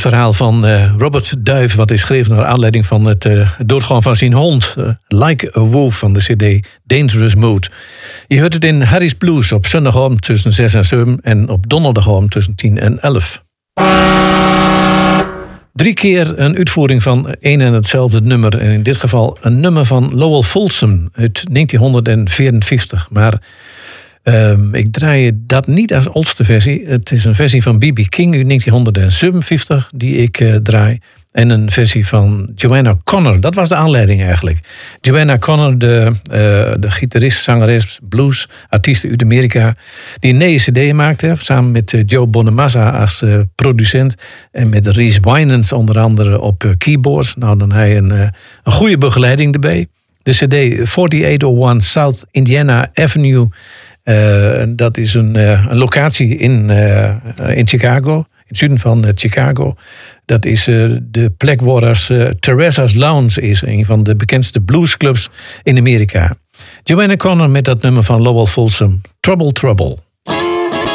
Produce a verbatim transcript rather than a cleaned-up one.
verhaal van uh, Robert Duif, wat is geschreven naar aanleiding van het uh, doodgaan van zijn hond. Uh, Like a Wolf van de cd Dangerous Mood. Je hoort het in Harry's Blues op zondagavond tussen zes en zeven en op donderdagavond tussen tien en elf. Drie keer een uitvoering van één en hetzelfde nummer. En in dit geval een nummer van Lowell Fulson uit negentien vierenvijftig. Maar um, ik draai dat niet als oudste versie. Het is een versie van B B King uit negentien zevenenvijftig die ik uh, draai. En een versie van Joanna Connor. Dat was de aanleiding eigenlijk. Joanna Connor, de, uh, de gitarist, zangeres, blues, artiest uit Amerika. Die een nieuwe cd maakte. Samen met uh, Joe Bonamassa als uh, producent. En met Reese Winans onder andere op uh, keyboards. Nou, dan hij een, uh, een goede begeleiding erbij. De cd achtenzestig honderdéén South Indiana Avenue. Uh, dat is een, uh, een locatie in, uh, in Chicago. In het zuiden van uh, Chicago. Dat is uh, de plek waar als, uh, Teresa's Lounge is. Een van de bekendste bluesclubs in Amerika. Joanna Connor met dat nummer van Lowell Fulson. Trouble, Trouble.